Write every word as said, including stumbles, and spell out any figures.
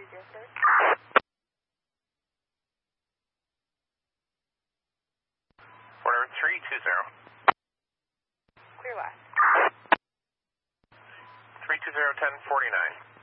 use your search. Order three two zero. Clear last. three two zero ten forty-nine.